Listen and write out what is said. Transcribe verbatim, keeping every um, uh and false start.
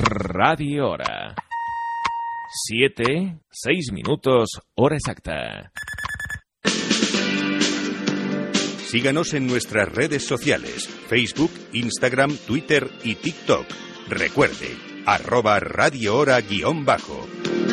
Radio Hora. Siete, seis minutos, hora exacta. Síganos en nuestras redes sociales, Facebook, Instagram, Twitter y TikTok. Recuerde, arroba Radio Hora guión bajo.